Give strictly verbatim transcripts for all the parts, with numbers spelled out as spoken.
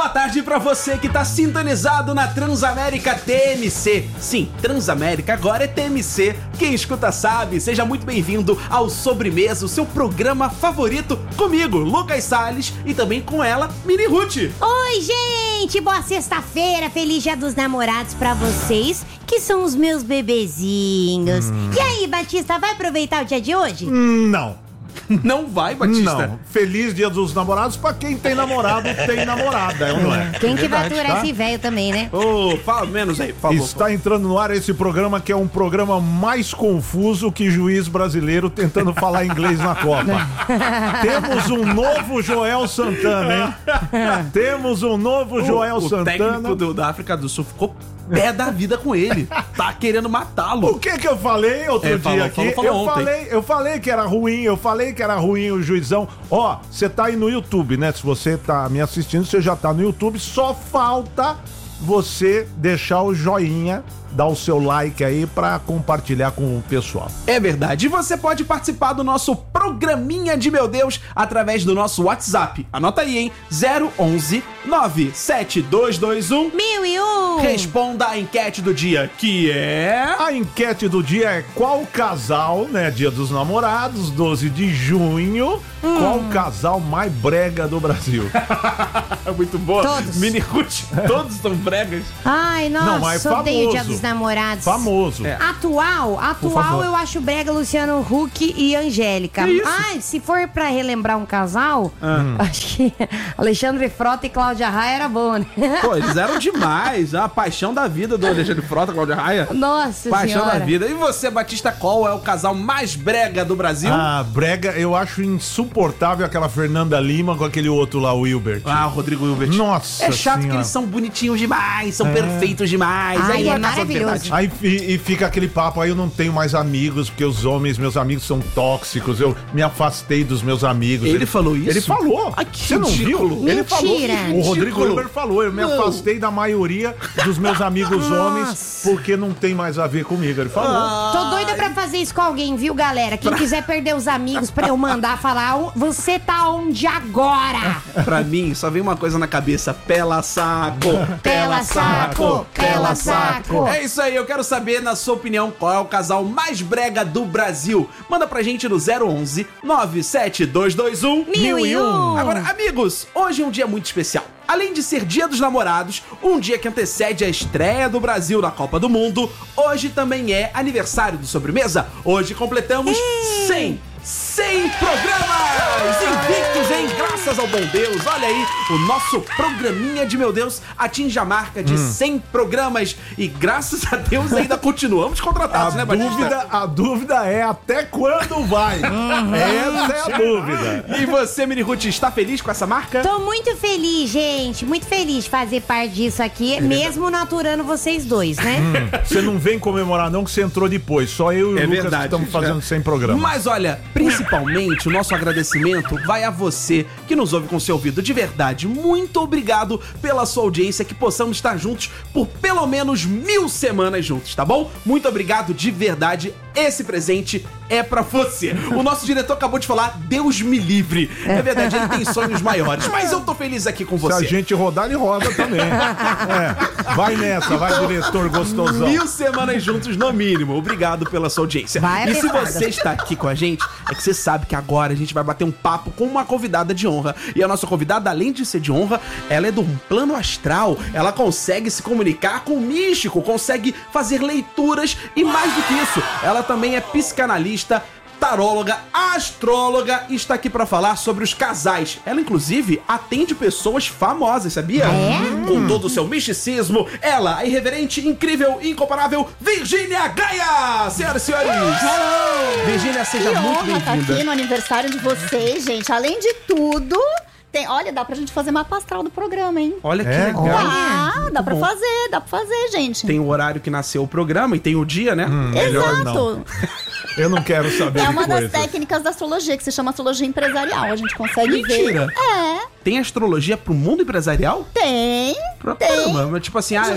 Boa tarde pra você que tá sintonizado na Transamérica T M C. Sim, Transamérica agora é T M C. Quem escuta sabe, seja muito bem-vindo ao Sobremesa, o seu programa favorito, comigo, Lucas Salles, e também com ela, Mini Ruth. Oi, gente! Boa sexta-feira, feliz Dia dos Namorados pra vocês, que são os meus bebezinhos. Hum. E aí, Batista, vai aproveitar o dia de hoje? Não. Não vai, Batista? Não. Feliz Dia dos Namorados pra quem tem namorado, tem namorada, é ou não é? Quem é que vai verdade, aturar tá? esse velho também, né? Ô, oh, fala menos aí, por favor. Está entrando no ar esse programa que é um programa mais confuso que juiz brasileiro tentando falar inglês na Copa. Temos um novo Joel Santana, hein? Temos um novo o, Joel o Santana. O técnico do, da África do Sul ficou pé da vida com ele. Tá querendo matá-lo. O que que eu falei outro é, dia falou, aqui? Falou, falou eu, ontem. falei, eu falei que era ruim, eu falei que era ruim o juizão. Ó, você tá aí no YouTube, né? Se você tá me assistindo, você já tá no YouTube. Só falta você deixar o joinha, dar o seu like aí pra compartilhar com o pessoal. É verdade. E você pode participar do nosso programinha de meu Deus através do nosso WhatsApp. Anota aí, hein? zero onze nove sete dois dois um Mil e um. Responda a enquete do dia, que é... A enquete do dia é qual casal, né? Dia dos Namorados, doze de junho. Hum. Qual casal mais brega do Brasil? Muito boa. Todos. Mini Ruth, todos são bregas. Ai, nossa, Não, mas odeio o Dia famoso. dos Namorados. Famoso. É. Atual, atual eu acho brega Luciano Huck e Angélica. Que isso? Ai, se for pra relembrar um casal, Uhum. acho que Alexandre Frota e Cláudia Raia era bom, né? Pô, eles eram demais. A paixão da vida do Alexandre Frota, Cláudia Raia. Nossa Paixão senhora. da vida. E você, Batista, qual é o casal mais brega do Brasil? Ah, brega, eu acho insuportável aquela Fernanda Lima com aquele outro lá, o Wilbert. Ah, o Rodrigo Hilbert. Nossa É chato senhora. que eles são bonitinhos demais, são É. perfeitos demais. Ai, Aí é não casal de maravilhoso. verdade. Aí fi- e fica aquele papo, aí eu não tenho mais amigos, porque os homens, meus amigos são tóxicos, eu me afastei dos meus amigos. Ele falou isso? Ele falou. Ai, que Você não ridículo. viu? Ele falou. Mentira. O Rodrigo Ridículo. Hilbert falou, eu me Não. afastei da maioria dos meus amigos homens, porque não tem mais a ver comigo. Ele falou. Ah. Tô doida pra fazer isso com alguém, viu, galera? Quem quiser perder os amigos pra eu mandar falar, "O- você tá onde agora? Pra mim, só vem uma coisa na cabeça: pela saco, Pela saco, pela saco. É isso aí, eu quero saber, na sua opinião, qual é o casal mais brega do Brasil. Manda pra gente no zero onze nove sete dois dois um Mil e um. Agora, amigos, hoje é um dia muito especial. Além de ser Dia dos Namorados, um dia que antecede a estreia do Brasil na Copa do Mundo, hoje também é aniversário do Sobremesa. Hoje completamos cem, cem programas invictos, hein? Graças ao bom Deus. Olha aí, o nosso programinha de meu Deus atinge a marca de cem programas e graças a Deus ainda continuamos contratados, A né, Batista? dúvida, a dúvida é até quando vai. Essa é a dúvida. E você, Mini Ruth, está feliz com essa marca? Tô muito feliz, gente. Muito feliz de fazer parte disso aqui, mesmo naturando vocês dois, né? Você não vem comemorar não, que você entrou depois. Só eu e É o Lucas verdade. que estamos fazendo cem programas. Mas olha, principalmente o nosso agradecimento vai a você que nos ouve com seu ouvido. De verdade, muito obrigado pela sua audiência, que possamos estar juntos por pelo menos mil semanas juntos, tá bom? Muito obrigado de verdade. Esse presente é pra você. O nosso diretor acabou de falar, Deus me livre. É verdade, ele tem sonhos maiores, mas eu tô feliz aqui com Se a você. gente rodar, ele roda também. É. Vai nessa, vai, diretor gostosão. Mil semanas juntos, no mínimo. Obrigado pela sua audiência. Vai, e se arretada. você está aqui com a gente, é que você sabe que agora a gente vai bater um papo com uma convidada de honra. E a nossa convidada, além de ser de honra, ela é do plano astral. Ela consegue se comunicar com o místico, consegue fazer leituras e mais do que isso, ela também é psicanalista, taróloga, astróloga e está aqui pra falar sobre os casais. Ela, inclusive, atende pessoas famosas, sabia? É? Com todo o seu misticismo, ela, a irreverente, incrível, incomparável Virgínia Gaia! Senhoras e senhores! Hello! Virgínia, seja Que muito honra estar aqui bem-vinda. no aniversário de vocês, gente. Além de tudo, tem, olha, dá pra gente fazer mapa astral do programa, hein? Olha que É? legal. Ah, dá pra bom. fazer, dá pra fazer, gente. Tem o horário que nasceu o programa e tem o dia, né? Melhor Exato. Eu não quero saber É de uma das coisas. técnicas da astrologia, que se chama astrologia empresarial. A gente consegue Mentira. ver. É, Tem astrologia pro mundo empresarial? tem. Pra Tem. caramba, mas tipo assim, ah, eu...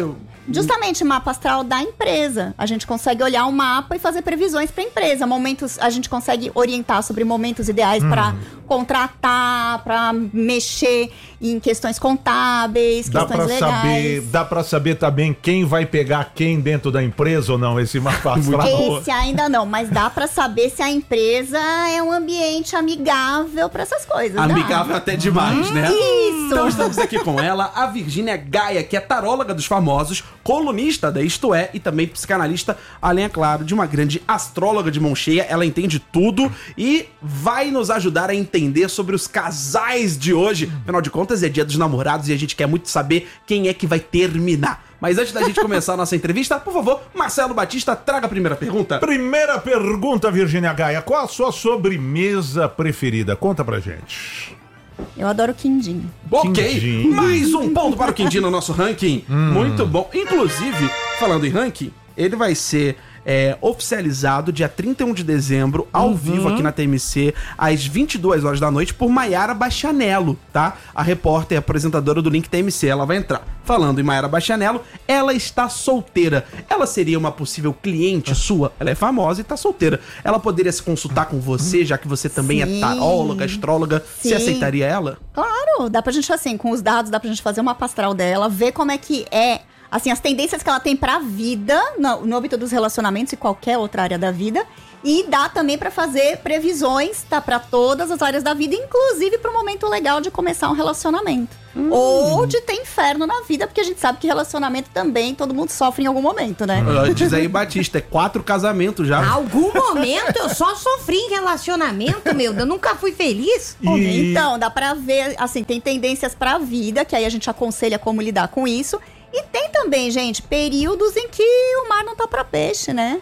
Justamente mapa astral da empresa. A gente consegue olhar o mapa e fazer previsões para a empresa. Momentos, a gente consegue orientar sobre momentos ideais hum. para contratar, para mexer em questões contábeis, dá questões pra legais. Saber, dá para saber também quem vai pegar quem dentro da empresa ou não, esse mapa astral? Esse ainda não, mas dá para saber se a empresa é um ambiente amigável para essas coisas. Amigável dá. até demais, hum, né? Isso! Então estamos aqui com ela, a Virgínia Gaia, que é taróloga dos famosos, colunista da Isto É e também psicanalista, além, é claro, de uma grande astróloga de mão cheia. Ela entende tudo e vai nos ajudar a entender sobre os casais de hoje. Afinal de contas, é dia dos namorados e a gente quer muito saber quem é que vai terminar. Mas antes da gente começar a nossa entrevista, por favor, Marcelo Batista, traga a primeira pergunta. Primeira pergunta, Virgínia Gaia. Qual a sua sobremesa preferida? Conta pra gente. Eu adoro quindim. Ok, Quindim. Mais um ponto para o quindim no nosso ranking. Hum. Muito bom. Inclusive, falando em ranking, ele vai ser é, oficializado dia trinta e um de dezembro, ao uhum. vivo aqui na T M C, às vinte e duas horas da noite, por Maiara Bastianello, tá? A repórter e apresentadora do Link T M C, ela vai entrar. Falando em Maiara Bastianello, ela está solteira. Ela seria uma possível cliente sua? Ela é famosa e tá solteira. Ela poderia se consultar com você, já que você também Sim. é taróloga, astróloga. Sim. Você aceitaria ela? Claro, dá pra gente, assim, com os dados, dá pra gente fazer uma pastral dela, ver como é que é, assim, as tendências que ela tem pra vida, no, no âmbito dos relacionamentos e qualquer outra área da vida. E dá também pra fazer previsões, tá? Pra todas as áreas da vida, inclusive pro momento legal de começar um relacionamento. Hum. Ou de ter inferno na vida, porque a gente sabe que relacionamento também, todo mundo sofre em algum momento, né? Diz aí, Batista, é quatro casamentos já. Algum momento eu só sofri em relacionamento, meu, eu nunca fui feliz. E... Então, dá pra ver, assim, tem tendências pra vida, que aí a gente aconselha como lidar com isso. E tem também, gente, períodos em que o mar não tá pra peixe, né?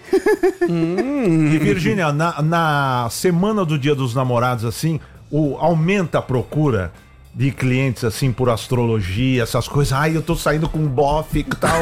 hum. E, Virgínia, na, na semana do Dia dos Namorados, assim, o, aumenta a procura de clientes, assim, por astrologia, essas coisas. Ai, eu tô saindo com um bofe e tal.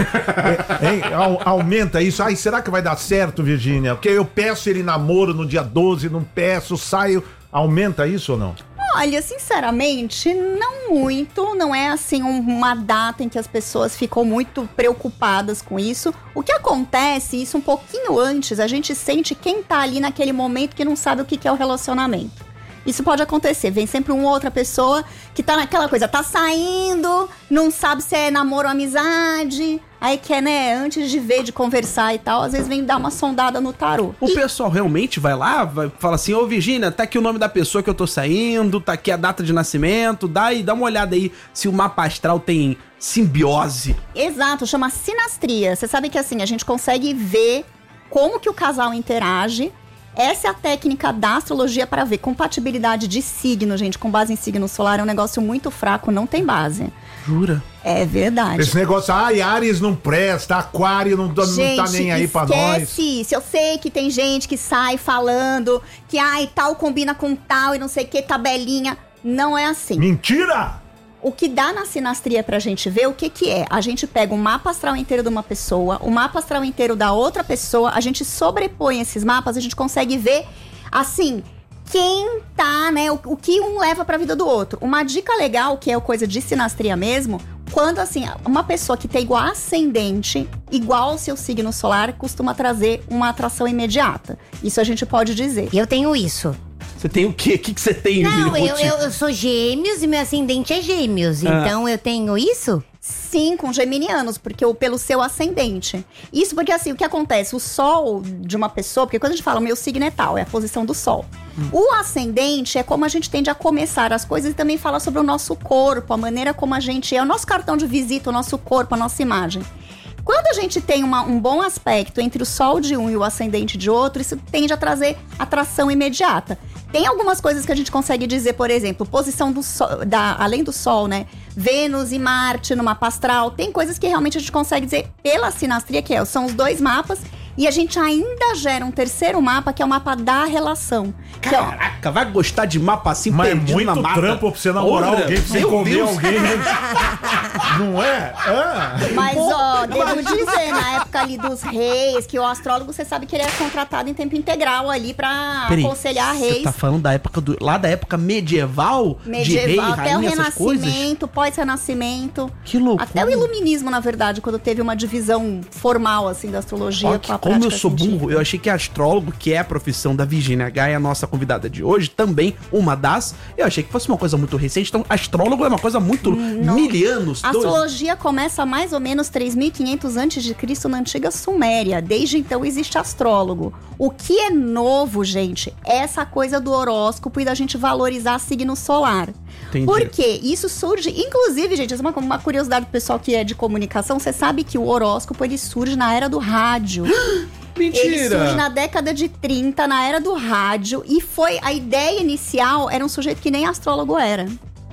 é, é, aumenta isso. Ai, será que vai dar certo, Virgínia? Porque eu peço ele namoro no dia doze, não peço, saio. Aumenta isso ou não? Olha, sinceramente, não muito. Não é, assim, um, uma data em que as pessoas ficam muito preocupadas com isso. O que acontece, isso um pouquinho antes, a gente sente quem tá ali naquele momento que não sabe o que, que é o relacionamento. Isso pode acontecer, vem sempre uma outra pessoa que tá naquela coisa, tá saindo, não sabe se é namoro ou amizade, aí quer, né, antes de ver, de conversar e tal, às vezes vem dar uma sondada no tarô. O e... pessoal realmente vai lá, vai, fala assim, ô Virgínia, tá aqui o nome da pessoa que eu tô saindo, tá aqui a data de nascimento, dá, aí, dá uma olhada aí se o mapa astral tem simbiose. Exato, chama sinastria. Você sabe que assim, a gente consegue ver como que o casal interage. Essa é a técnica da astrologia para ver compatibilidade de signo, gente, com base em signo solar. É um negócio muito fraco, não tem base. Jura? É verdade. Esse negócio, ai, Áries não presta, Aquário não, gente, não tá nem aí pra nós. Esquece isso. Eu sei que tem gente que sai falando que, ai, tal combina com tal e não sei o que, tabelinha. Não é assim. Mentira! O que dá na sinastria pra gente ver, o que que é? A gente pega o mapa astral inteiro de uma pessoa, o mapa astral inteiro da outra pessoa, a gente sobrepõe esses mapas, a gente consegue ver, assim, quem tá, né, o, o que um leva pra vida do outro. Uma dica legal, que é coisa de sinastria mesmo, quando, assim, uma pessoa que tem igual ascendente, igual ao seu signo solar, costuma trazer uma atração imediata. Isso a gente pode dizer. Eu tenho isso. Você tem o quê? O que, que você tem? Não, eu, eu, eu sou gêmeos e meu ascendente é gêmeos. Ah. Então eu tenho isso? Sim, com geminianos, porque o, pelo seu ascendente. Isso porque, assim, o que acontece? O sol de uma pessoa, porque quando a gente fala o meu signo é tal, é a posição do sol. Hum. O ascendente é como a gente tende a começar as coisas e também fala sobre o nosso corpo, a maneira como a gente é, o nosso cartão de visita, o nosso corpo, a nossa imagem. Quando a gente tem uma, um bom aspecto entre o sol de um e o ascendente de outro, isso tende a trazer atração imediata. Tem algumas coisas que a gente consegue dizer, por exemplo, posição do sol, da, além do sol, né? Vênus e Marte no mapa astral. Tem coisas que realmente a gente consegue dizer pela sinastria, que é, são os dois mapas. E a gente ainda gera um terceiro mapa, que é o mapa da relação. Caraca, que é o... vai gostar de mapa assim, mas perdido é muito na mata. trampo pra você namorar Outra. alguém, pra você Meu comer Deus. alguém. Não é? Ah. Mas, ó, devo dizer, na época ali dos reis, que o astrólogo, você sabe que ele é contratado em tempo integral ali pra Peraí, aconselhar você reis. tá falando da época do, lá da época medieval? Medieval, de rei, até o rainha, essas coisas? Renascimento, pós-Renascimento. Que loucura. Até o Iluminismo, na verdade, quando teve uma divisão formal, assim, da astrologia Ó, com que a como eu prática sou científica. burro, eu achei que astrólogo, que é a profissão da Virgínia Gaia, a nossa convidada de hoje, também uma das, eu achei que fosse uma coisa muito recente, então astrólogo é uma coisa muito Não. mil anos. A dois- astrologia começa mais ou menos três mil e quinhentos antes de Cristo na antiga Suméria. Desde então existe astrólogo. O que é novo, gente, é essa coisa do horóscopo e da gente valorizar signo solar. Entendi. Por quê? Isso surge, inclusive, gente, isso é uma, uma curiosidade do pessoal que é de comunicação, você sabe que o horóscopo ele surge na era do rádio. Ele surge Mentira! na década de trinta, na era do rádio, e foi a ideia inicial era um sujeito que nem astrólogo era.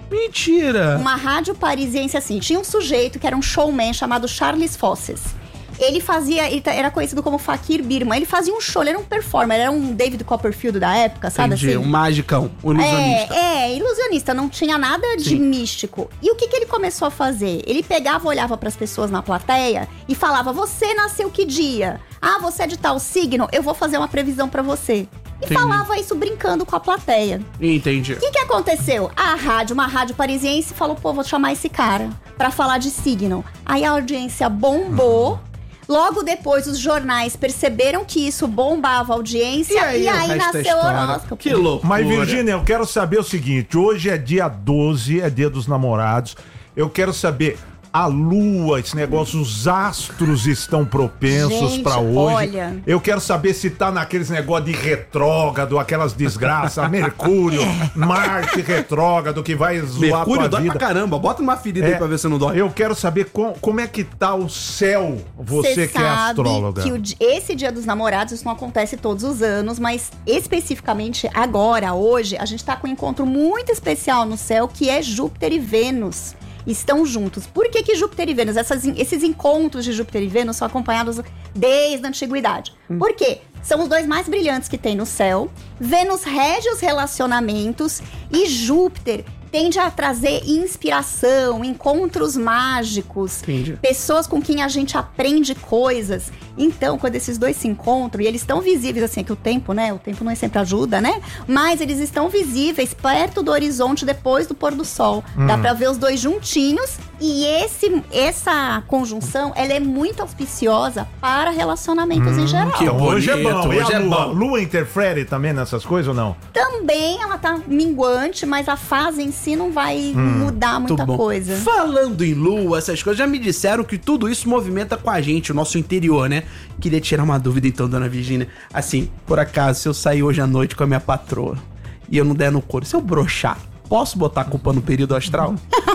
Mentira! Uma rádio parisiense assim, tinha um sujeito que era um showman chamado Charles Fosses. Ele fazia, ele era conhecido como Fakir Birman. Ele fazia um show, ele era um performer, era um David Copperfield da época, sabe Entendi, assim? um magicão, um ilusionista. É, é, ilusionista, não tinha nada de Sim. místico. E o que, que ele começou a fazer? Ele pegava, olhava para as pessoas na plateia e falava: você nasceu que dia? Ah, você é de tal signo? Eu vou fazer uma previsão para você. E Entendi. falava isso brincando com a plateia. Entendi. O que, que aconteceu? A rádio, uma rádio parisiense, falou: pô, vou chamar esse cara pra falar de signo. Aí a audiência bombou. Logo depois, os jornais perceberam que isso bombava a audiência. E aí, o resto é nasceu o história. horóscopo. Que loucura. Mas, Virgínia, eu quero saber o seguinte: hoje é dia doze, é dia dos namorados. Eu quero saber. A lua, esse negócio, os astros estão propensos Gente, pra hoje. olha. Eu quero saber se tá naqueles negócios de retrógrado, aquelas desgraças, Mercúrio, Marte retrógrado, que vai zoar Mercúrio tua dói vida. pra caramba. Bota numa ferida É, aí pra ver se não dói. Eu quero saber com- como é que tá o céu, você Cê que é sabe astróloga. que o di- esse Dia dos Namorados, isso não acontece todos os anos, mas especificamente agora, hoje, a gente tá com um encontro muito especial no céu, que é Júpiter e Vênus. Estão juntos. Por que que Júpiter e Vênus? Essas, esses encontros de Júpiter e Vênus são acompanhados desde a antiguidade. Hum. Por quê? São os dois mais brilhantes que tem no céu. Vênus rege os relacionamentos e Júpiter tende a trazer inspiração, encontros mágicos, Entendi. pessoas com quem a gente aprende coisas. Então, quando esses dois se encontram, e eles estão visíveis, assim, é que o tempo, né? O tempo não sempre ajuda, né? Mas eles estão visíveis perto do horizonte depois do pôr do sol. Dá pra ver os dois juntinhos. E esse, essa conjunção, ela é muito auspiciosa para relacionamentos em geral. que Então, hoje é bonito, bom. E hoje a é lua? bom. Lua interfere também nessas coisas ou não? Também ela tá minguante, mas a fase em si não vai mudar muita Muito bom. coisa. Falando em lua, essas coisas, já me disseram que tudo isso movimenta com a gente, o nosso interior, né? Queria tirar uma dúvida então, dona Virgínia. Assim, por acaso, se eu sair hoje à noite com a minha patroa e eu não der no couro, se eu broxar, posso botar a culpa no período astral?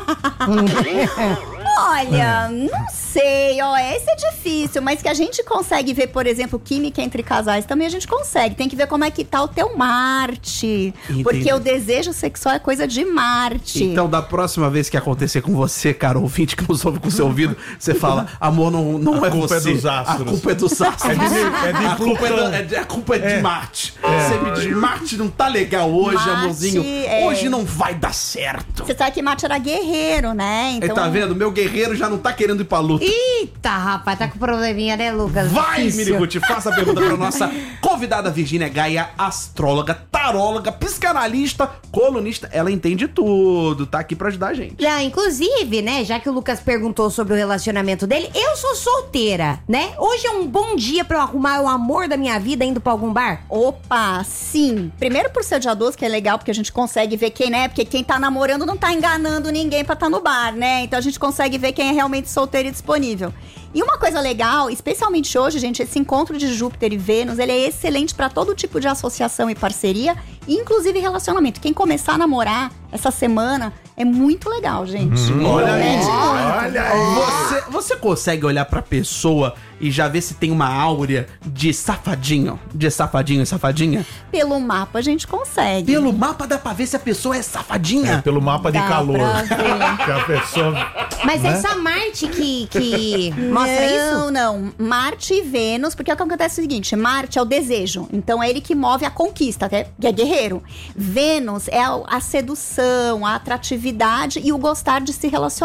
Olha, não sei, ó, esse é difícil, mas que a gente consegue ver, por exemplo, química entre casais, também a gente consegue. Tem que ver como é que tá o teu Marte. Entendi. Porque o desejo sexual é coisa de Marte. Então, da próxima vez que acontecer com você, cara, ouvinte que nos ouve com o seu ouvido, você fala, amor, não, não A é culpa é você. dos astros. A culpa é dos astros. É de- é de a culpa é, Plutão. do- é de, a culpa é de É. Marte. Você me diz, Marte não tá legal hoje, Marte, amorzinho. é. Hoje não vai dar certo. Você sabe que Marte era guerreiro, né? Aí tá vendo? Meu guerreiro já não tá querendo ir pra luta. Eita, rapaz, tá com probleminha, né, Lucas? Vai, Difícil. Miniguti, faça a pergunta pra nossa convidada Virgínia Gaia, astróloga, taróloga, psicanalista, colunista. Ela entende tudo, tá aqui pra ajudar a gente. Já, inclusive, né, já que o Lucas perguntou sobre o relacionamento dele, eu sou solteira, né? Hoje é um bom dia pra eu arrumar o amor da minha vida indo pra algum bar? Opa, sim. Primeiro por ser dia doze, que é legal, porque a gente consegue ver quem, né? Porque quem tá namorando não tá enganando ninguém pra tá no bar, né? Então a gente consegue ver quem é realmente solteiro e disponível. E uma coisa legal, especialmente hoje, gente, esse encontro de Júpiter e Vênus, ele é excelente pra todo tipo de associação e parceria, inclusive relacionamento. Quem começar a namorar essa semana é muito legal, gente. Olha aí, Promete muito. olha aí. Você, você consegue olhar pra pessoa e já ver se tem uma áurea de safadinho, de safadinho e safadinha? Pelo mapa a gente consegue. Pelo mapa dá pra ver se a pessoa é safadinha. É, pelo mapa de Dá calor. pra ver. Que a pessoa. Mas Né? é só Marte que, que mostra não, isso? não. Marte e Vênus, porque o que acontece é o seguinte: Marte é o desejo, então é ele que move a conquista, que é, que é guerreiro. Vênus é a, a sedução, a atratividade e o gostar de se relacionar.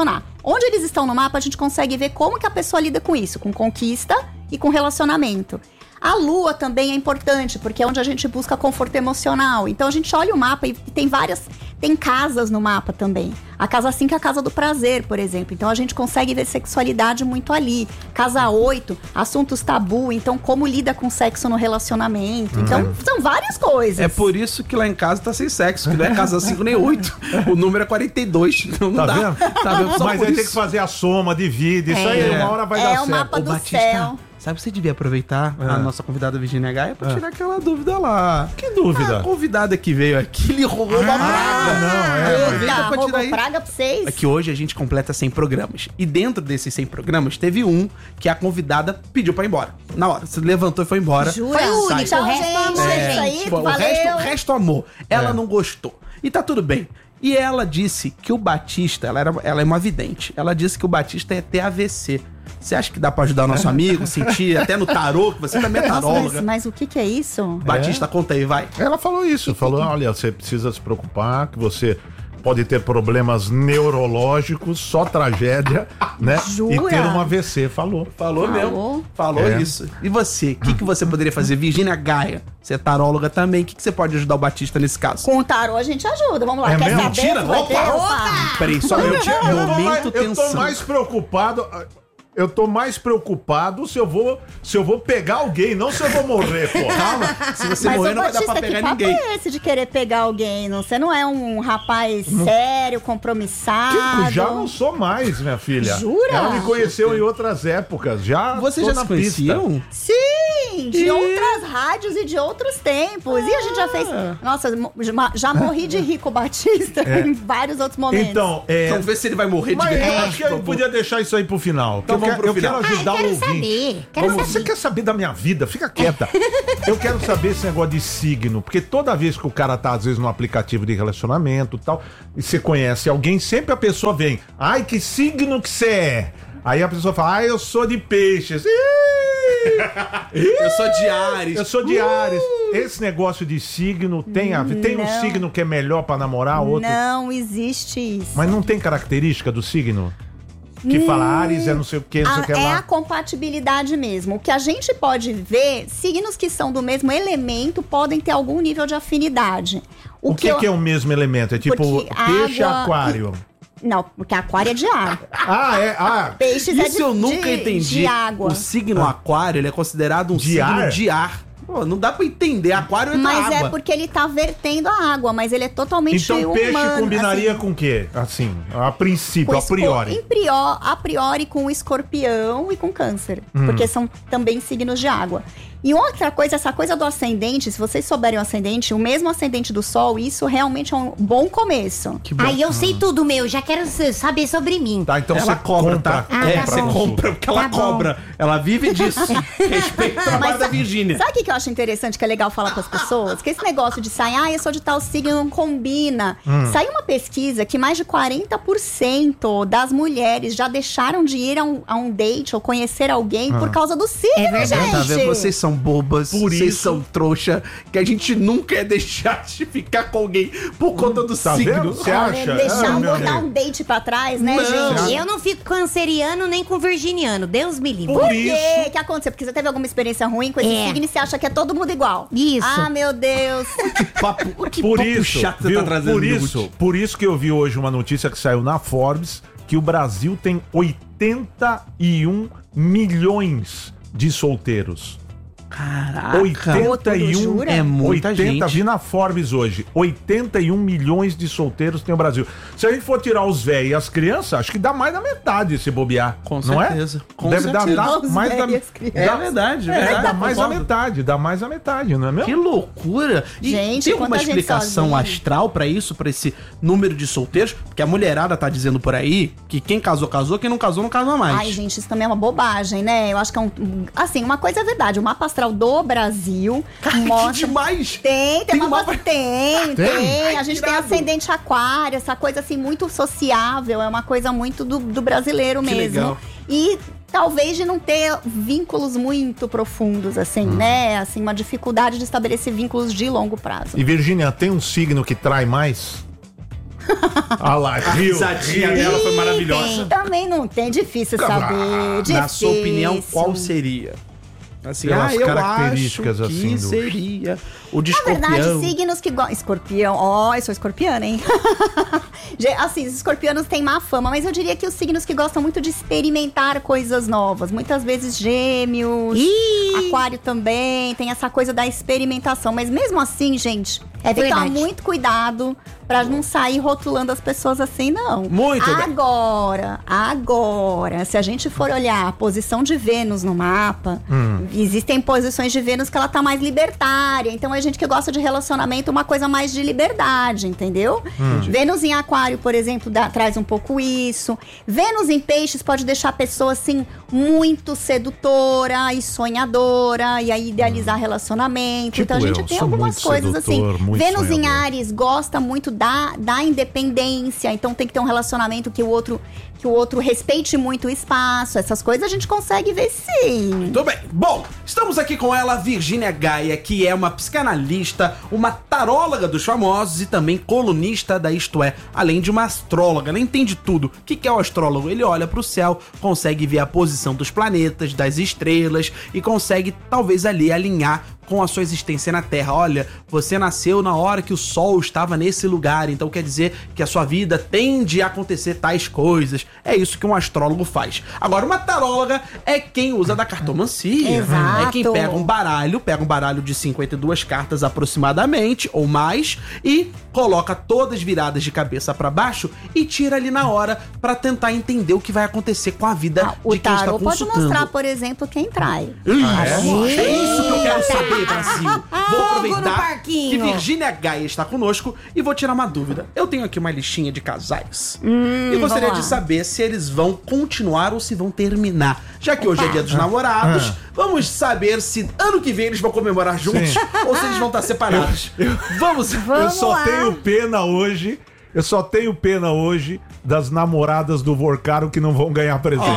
Onde eles estão no mapa, a gente consegue ver como que a pessoa lida com isso, com conquista e com relacionamento. A lua também é importante, porque é onde a gente busca conforto emocional. Então a gente olha o mapa e tem várias... Tem casas no mapa também. A casa cinco é a casa do prazer, por exemplo. Então a gente consegue ver sexualidade muito ali. Casa oito, assuntos tabu. Então como lida com sexo no relacionamento. Então hum. são várias coisas. É por isso que lá em casa tá sem sexo, que não é casa cinco nem oito. O número é quarenta e dois. Então não tá dá. Vendo? Tá vendo? Só Mas aí tem que fazer a soma, divide. Isso É. aí uma hora vai É dar o certo. mapa do Batista, céu. sabe que você devia aproveitar É. a nossa convidada Virginia Gaia pra É. tirar aquela dúvida lá. Que dúvida? A convidada que veio aqui, ele roubou uma praga. não, é, Aproveita Tá, pra tirar roubou aí. praga pra vocês. É que hoje a gente completa cem programas. E dentro desses cem programas, teve um que a convidada pediu pra ir embora. Na hora, você levantou e foi embora. Jura? Foi o único. Sai. Tchau, O resto gente. amor, É isso gente. aí, Bom, o, valeu. resto, o resto amor. Ela É. não gostou. E tá tudo bem. E ela disse que o Batista, ela, era, ela é uma vidente, ela disse que o Batista ia ter A V C. Você acha que dá pra ajudar o nosso amigo, sentir até no tarô, que você também é Nossa, taróloga? mas, mas o que que é isso? Batista, conta aí, vai. Ela falou isso, falou, olha, você precisa se preocupar, que você pode ter problemas neurológicos, só tragédia, né? Jura? E ter um A V C, falou. Falou, Falou. mesmo. Falou É. isso. E você? O que, que você poderia fazer? Virginia Gaia, você é taróloga também. O que, que você pode ajudar o Batista nesse caso? Com o tarô a gente ajuda. Vamos lá. É Quer mesmo? saber? Mentira? se vai Opa, ter? opa! Peraí, só um minutinho. Eu tô mais- Momento eu tensão. tô mais preocupado. Eu tô mais preocupado se eu vou se eu vou pegar alguém, não se eu vou morrer, pô. Calma, se você Mas, morrer ô, não vai dar Batista, pra que pegar papo ninguém. é esse de querer pegar alguém? Não, você não é um rapaz sério, compromissado. Que já não sou mais, minha filha. Jura? Ela me conheceu em outras épocas. Já Vocês tô já na se conheciam? Sim, de E- outras rádios e de outros tempos. E a gente já fez... Nossa, mo- já, já morri de rico Batista em vários outros momentos. Então, é. Vamos ver se ele vai morrer de Mas eu verdade. acho que eu podia deixar isso aí pro final. Então eu vamos quero, pro eu final. quero ajudar Ai, quero o ouvinte. saber, quero Vamos- saber. Você quer saber da minha vida? Fica quieta. Eu quero saber esse negócio de signo, porque toda vez que o cara tá, às vezes, no aplicativo de relacionamento e tal, e você conhece alguém, sempre a pessoa vem, ai, que signo que você é? Aí a pessoa fala, ah, eu sou de peixes. Ih! Eu sou de Ares. Eu sou de Ares. Esse negócio de signo tem a ver? Tem um Não. signo que é melhor pra namorar, outro... Não existe isso. Mas não tem característica do signo? Que fala Ares é não sei o que, não sei o A- que é lá. a compatibilidade mesmo. O que a gente pode ver, signos que são do mesmo elemento podem ter algum nível de afinidade. O que, eu- que é o mesmo elemento? É tipo Porque peixe e água- aquário. Não, porque aquário é de ar. Ah, é? Ah, Peixes é Isso de, eu nunca de- entendi. de água. O signo aquário, ele é considerado um De signo ar? de ar. Pô, não dá pra entender. Aquário é da Mas água. é porque ele tá vertendo a água, mas ele é totalmente então peixe humano, combinaria assim. com o quê? Assim, a princípio, Com a esco- priori. Em prior- a priori com o escorpião e com câncer. Hum. Porque são também signos de água. E outra coisa, essa coisa do ascendente, se vocês souberem o ascendente, o mesmo ascendente do sol, isso realmente é um bom começo. Que bom. Aí eu sei tudo, meu. Já quero s- saber sobre mim. Tá, então Ela você cobra, compra. tá? Ah, é, tá você bom. compra porque ela Tá bom. cobra. Ela vive disso. Respeita o trabalho Mas da sa- Virgínia. Sabe o que que eu acho interessante, que é legal falar para as pessoas? Que esse negócio de sair, ah, eu sou de tal signo, não combina. Hum. Saiu uma pesquisa que mais de quarenta por cento das mulheres já deixaram de ir a um, a um date ou conhecer alguém por causa do signo, É verdade. gente. Tá vendo? Vocês são bobas, Por vocês isso- são trouxa, que a gente nunca ia deixar de ficar com alguém por conta do Tá signo. vendo? Você Olha, acha? deixar Ah, meu mudar amigo. um date pra trás, né, Não. gente? Eu não fico canceriano nem com virginiano. Deus me livre. Por Por isso- quê? O que aconteceu? Porque você teve alguma experiência ruim com esse É. signo e você acha que é todo mundo igual. Isso. Ah, meu Deus. Papo, que Por papo isso, chato você viu? tá trazendo, por Guti. isso, por isso que eu vi hoje uma notícia que saiu na Forbes que o Brasil tem oitenta e um milhões de solteiros. Caraca. oitenta e um Jura? É muita oitenta, gente. vi na Forbes hoje. oitenta e um milhões de solteiros tem o Brasil. Se a gente for tirar os velhos e as crianças, acho que dá mais da metade se bobear. Com não certeza, É? com Deve certeza. dar Os mais da velhos e as crianças. É dá- verdade, é É, verdade. dá mais a concordo. metade, dá mais a metade, não é mesmo? Que loucura! E Gente, tem alguma quanta gente explicação sozinha. astral pra isso, pra esse número de solteiros? Porque a mulherada tá dizendo por aí que quem casou, casou, quem não casou, não casa mais. Ai, gente, isso também é uma bobagem, né? Eu acho que é um. Assim, uma coisa é verdade. O mapa astral do Brasil Cara, que mostra. demais! Tem, tem, Tem uma mapa- tem, tem. Tem? A gente que tem irado. ascendente aquário, essa coisa assim muito sociável, é uma coisa muito do, do brasileiro Que mesmo. legal. E talvez de não ter vínculos muito profundos, assim, né? Assim, uma dificuldade de estabelecer vínculos de longo prazo. E Virgínia, tem um signo que trai mais? Ah lá, A viu? risadinha dela foi maravilhosa. Também não tem, difícil saber. Difícil. Na sua opinião, qual seria? Assim, Pelas ah, eu características, acho que assim, do- seria o de Na escorpião. verdade, signos que gostam. Escorpião, ó, eu sou escorpiana, hein? Ge- assim, os escorpianos têm má fama, mas eu diria que os signos que gostam muito de experimentar coisas novas. Muitas vezes gêmeos, Ih! aquário também, tem essa coisa da experimentação. Mas mesmo assim, gente, É tem que tomar verdade. muito cuidado pra não sair rotulando as pessoas assim, não. Muito bem. Agora, agora, se a gente for olhar a posição de Vênus no mapa, existem posições de Vênus que ela tá mais libertária. Então é gente que gosta de relacionamento, uma coisa mais de liberdade, entendeu? Vênus em aquário, por exemplo, dá- traz um pouco isso. Vênus em peixes pode deixar a pessoa, assim, muito sedutora e sonhadora, e aí idealizar relacionamento. Tipo então a gente eu, tem sou algumas muito coisas sedutor, assim. muito Vênus em sonhador. Ares gosta muito da, da independência, então tem que ter um relacionamento que o outro que o outro respeite muito o espaço. Essas coisas a gente consegue ver sim. Tudo bem. Bom, estamos aqui com ela, Virgínia Gaia, que é uma psicanalista, uma taróloga dos famosos e também colunista da Isto É, além de uma astróloga. Ela entende tudo. O que que é o astrólogo? Ele olha pro céu, consegue ver a posição dos planetas, das estrelas e consegue talvez ali alinhar com a sua existência na Terra. Olha, você nasceu na hora que o Sol estava nesse lugar, então quer dizer que a sua vida tende a acontecer tais coisas. É isso que um astrólogo faz. Agora, uma taróloga é quem usa da cartomancia. Exato. É quem pega um baralho, pega um baralho de cinquenta e duas cartas aproximadamente, ou mais, e coloca todas viradas de cabeça pra baixo e tira ali na hora pra tentar entender o que vai acontecer com a vida Ah, o de quem está tarô pode consultando. mostrar, por exemplo, quem trai. Isso, é isso que eu quero saber, Brasil. Vou Fogo no aproveitar parquinho. que Virgínia Gaia está conosco e vou tirar uma dúvida. Eu tenho aqui uma listinha de casais Hum, e gostaria vamos de lá. saber se eles vão continuar ou se vão terminar. Já que hoje é dia dos namorados, vamos saber se ano que vem eles vão comemorar juntos Sim. ou se eles vão estar separados. Vamos, Eu só lá. tenho pena hoje. Eu só tenho pena hoje das namoradas do Vorcaro que não vão ganhar presente.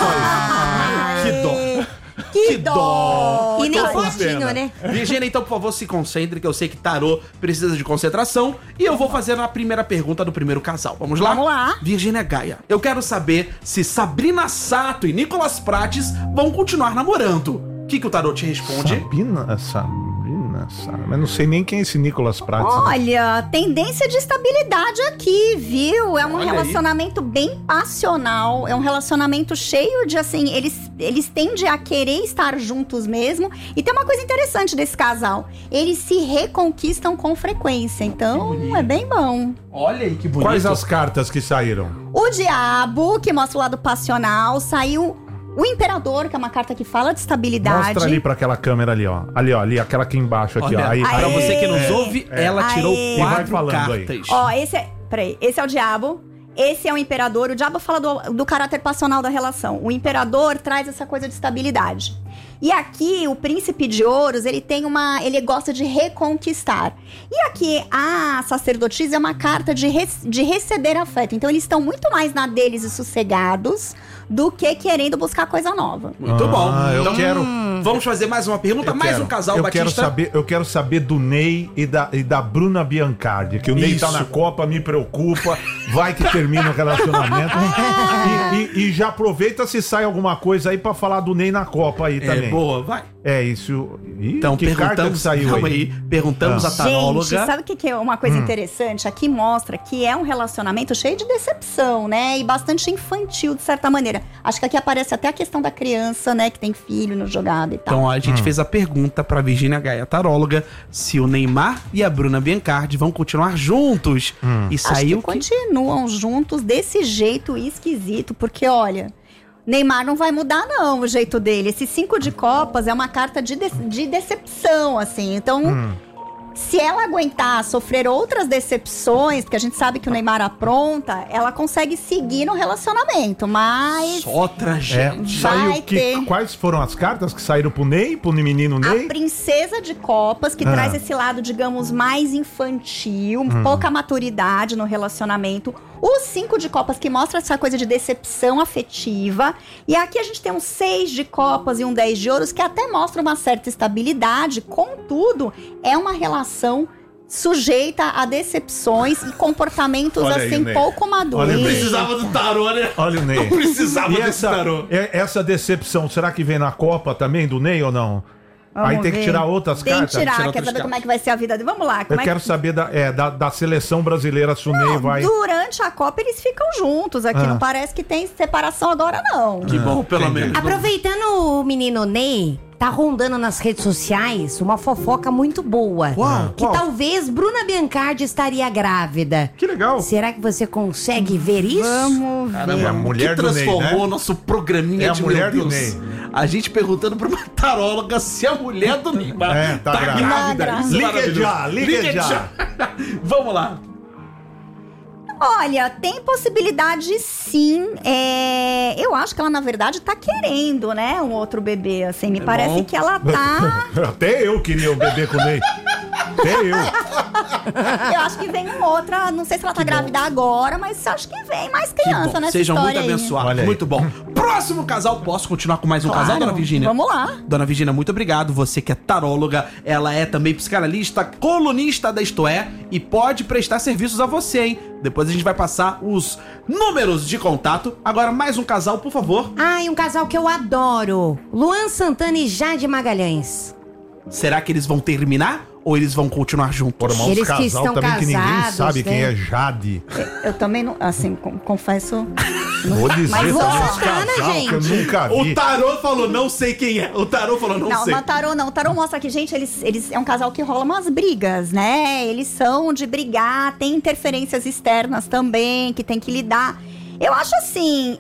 Ah, que dó. Que dó! E nem Tô com fotinho, pena. né? Virgínia, então, por favor, se concentre, que eu sei que tarô precisa de concentração. E eu vou fazer a primeira pergunta do primeiro casal. Vamos lá? Vamos lá. Virgínia Gaia, eu quero saber se Sabrina Sato e Nicolas Prates vão continuar namorando. O que, que o tarô te responde? Sabina, Sabrina, Sabrina. Mas não sei nem quem é esse Nicolas Prates. Olha, tendência de estabilidade aqui, viu? É um Olha aí. relacionamento bem passional, é um relacionamento cheio de, assim, eles, eles tendem a querer estar juntos mesmo. E tem uma coisa interessante desse casal, eles se reconquistam com frequência, então é bem bom. Olha aí que bonito. Quais as cartas que saíram? O Diabo, que mostra o lado passional, saiu o Imperador, que é uma carta que fala de estabilidade. Mostra ali pra aquela câmera ali, ó. Ali, ó, ali, aquela aqui embaixo, aqui, Olha, ó. Aí, pra aí- você que nos é, ouve, é. ela tirou Aê. E vai quatro falando aí. cartas. Ó, esse é. Peraí, esse é o Diabo. Esse é o Imperador. O Diabo fala do, do caráter passional da relação. O Imperador traz essa coisa de estabilidade. E aqui, o Príncipe de Ouros, ele tem uma. Ele gosta de reconquistar. E aqui, a sacerdotisa é uma carta de, re- de receber afeto. Então, eles estão muito mais na deles e sossegados do que querendo buscar coisa nova. Muito bom. Ah, eu Então, quero- Vamos fazer mais uma pergunta, Eu mais quero- um casal, eu Batista. Quero saber, eu quero saber do Ney e da, e da Bruna Biancardi, que o Ney tá Isso. na Copa, me preocupa, vai que termina o relacionamento. e, e- e já aproveita se sai alguma coisa aí pra falar do Ney na Copa aí É, também. boa, vai. É isso. Ih, Então, que carta que perguntamos, saiu calma aí? aí, perguntamos Ah. a taróloga. Gente, sabe o que, que é uma coisa interessante? Aqui mostra que é um relacionamento cheio de decepção, né? E bastante infantil, de certa maneira. Acho que aqui aparece até a questão da criança, né? Que tem filho no jogado e tal. Então, ó, a gente fez a pergunta pra Virgínia Gaia, taróloga, se o Neymar e a Bruna Biancardi vão continuar juntos. E Acho saiu que continuam juntos desse jeito esquisito, porque olha, Neymar não vai mudar não o jeito dele. Esse cinco de copas é uma carta de, de, de decepção, assim. Então, se ela aguentar sofrer outras decepções, porque a gente sabe que o Neymar apronta, ela consegue seguir no relacionamento, mas só É, tragédia. saiu Vai que, ter. quais foram as cartas que saíram pro Ney, pro menino Ney? a princesa de copas, que Ah. traz esse lado, digamos, mais infantil, pouca maturidade no relacionamento. O cinco de copas, que mostra essa coisa de decepção afetiva. E aqui a gente tem um seis de copas e um dez de ouros, que até mostra uma certa estabilidade. Contudo, é uma relação sujeita a decepções e comportamentos Olha aí, assim Ney. pouco maduros. Olha, Não Ney. precisava do tarô, né? Olha o Ney. Não precisava E desse essa, tarô. é- essa decepção, será que vem na Copa também do Ney ou não? Vamos Aí tem que ver. tirar outras Tem cartas? que tirar, tirar quer outras saber como cartas. é que vai ser a vida dele. Vamos lá, Eu como é quero que... saber da, é, da, da seleção brasileira se o Ney vai... Durante a Copa eles ficam juntos aqui, Ah. não parece que tem separação agora não. Que bom, pelo entendi. menos. Aproveitando o menino Ney, tá rondando nas redes sociais uma fofoca muito boa. Qual? Que Qual? talvez Bruna Biancardi estaria grávida. Que legal. Será que você consegue ver isso? Vamos ver. É a mulher que do Ney, transformou o né? nosso programinha É a de mulher meu do Deus. Ney. A gente perguntando pra uma taróloga se a mulher do Ney É, tá grávida. Tá grávida. Isso é Liga maravilhoso. já, liga já. Vamos lá. Olha, tem possibilidade sim. É, eu acho que ela, na verdade, tá querendo, né? Um outro bebê, assim. Me É parece bom. que ela tá. Até eu queria o bebê com o Ney. Até eu. Eu acho que vem um outra. Não sei se ela tá grávida agora, mas acho que vem mais Que criança bom. nessa Sejam história muito aí. abençoados. Olha aí. Muito bom. Próximo casal. Posso continuar com mais um Claro. casal, dona Virgínia? Vamos lá. Dona Virgínia, muito obrigado. Você que é taróloga, ela é também psicanalista, colunista da Isto É e pode prestar serviços a você, hein? Depois a gente vai passar os números de contato. Agora, mais um casal, por favor. Ai, um casal que eu adoro. Luan Santana e Jade Magalhães. Será que eles vão terminar ou eles vão continuar juntos? Formar uns Eles que casal estão também que ninguém casados, sabe quem né? é Jade. Eu também não. Assim, com- confesso. Vou dizer Mas também Luan uns Santana, casal que eu gente. nunca vi. O tarô falou, não sei quem é. O tarô falou, não, Não, sei. mas tarô não. O tarô mostra que, gente, eles, eles é um casal que rola umas brigas, né? Eles são de brigar, tem interferências externas também, que tem que lidar. Eu acho assim,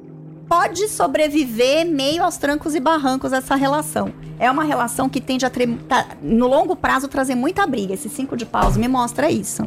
pode sobreviver meio aos trancos e barrancos essa relação. É uma relação que tende a, tre- tá- no longo prazo, trazer muita briga. Esse cinco de paus me mostra isso.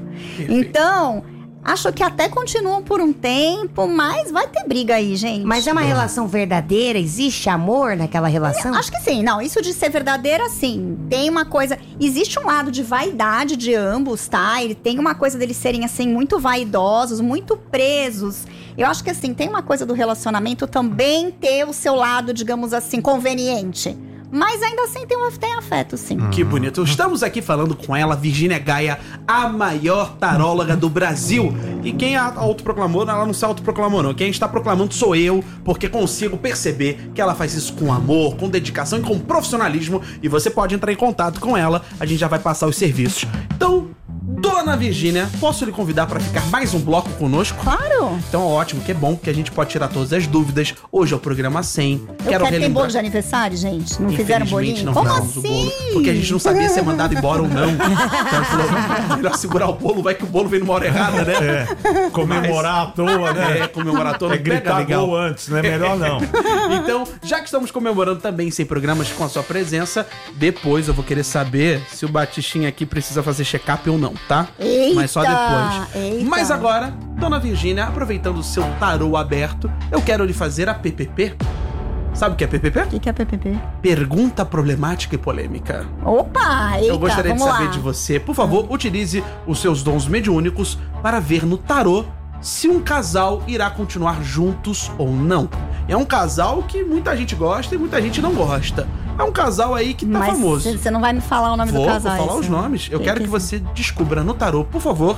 Então, acho que até continuam por um tempo, mas vai ter briga aí, gente. Mas é uma relação verdadeira? Existe amor naquela relação? Acho que sim, não, isso de ser verdadeira, sim. Tem uma coisa, existe um lado de vaidade de ambos, tá? Ele tem uma coisa deles serem, assim, muito vaidosos, muito presos. Eu acho que, assim, tem uma coisa do relacionamento também ter o seu lado, digamos assim, conveniente. Mas ainda assim tem, um, tem afeto, sim. Que bonito. Estamos aqui falando com ela, Virgínia Gaia, a maior taróloga do Brasil. E quem a autoproclamou, ela não se autoproclamou, não. Quem está proclamando sou eu, porque consigo perceber que ela faz isso com amor, com dedicação e com profissionalismo. E você pode entrar em contato com ela, a gente já vai passar os serviços. Então, dona Virgínia, posso lhe convidar para ficar mais um bloco conosco? Claro! Então, ótimo, que é bom que a gente pode tirar todas as dúvidas. Hoje é o programa cem. Eu quero, ter bolo de aniversário, gente? Não fizeram Infelizmente, bolinho? não Como fizemos o assim? bolo, porque a gente não sabia se é mandado embora ou não. Então ele falou, melhor segurar o bolo, vai que o bolo vem numa hora errada, né? É, comemorar à toa, né? É, comemorar todo É mundo pega gritar legal. gol antes, né? Melhor não. Então, já que estamos comemorando também sem programas com a sua presença, depois eu vou querer saber se o Batistinha aqui precisa fazer check-up ou não, tá? Eita, Mas só depois. eita. Mas agora, dona Virgínia, aproveitando o seu tarô aberto, eu quero lhe fazer a P P P. Sabe o que é P P P? O que, que é P P P? Pergunta problemática e polêmica. Opa, eita, Eu gostaria de vamos saber lá. de você. Por favor, utilize os seus dons mediúnicos para ver no tarô se um casal irá continuar juntos ou não. É um casal que muita gente gosta e muita gente não gosta. É um casal aí que tá Mas famoso. você não vai me falar o nome Vou, do vou casal? falar esse? os nomes. Eu Que quero que que é você descubra no tarô, por favor,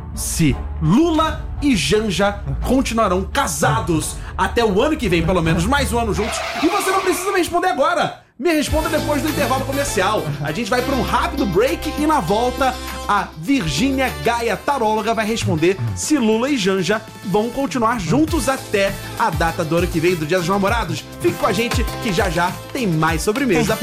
se Lula e Janja continuarão casados até o ano que vem, pelo menos mais um ano juntos. E você não precisa me responder agora. Me responda depois do intervalo comercial. A gente vai para um rápido break e na volta a Virgínia Gaia, taróloga, vai responder se Lula e Janja vão continuar juntos até a data do ano que vem, do Dia dos Namorados. Fique com a gente que já já tem mais sobremesa.